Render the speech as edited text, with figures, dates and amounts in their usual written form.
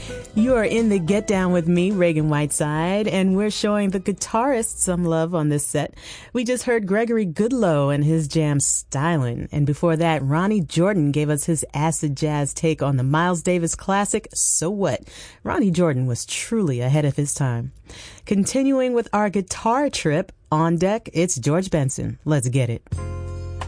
You are in the Get Down with me, Reagan Whiteside, and we're showing the guitarists some love on this set. We just heard Gregory Goodloe and his jam Stylin', and before that, Ronnie Jordan gave us his acid jazz take on the Miles Davis classic, So What. Ronnie Jordan was truly ahead of his time. Continuing with our guitar trip, on deck, it's George Benson. Let's get it.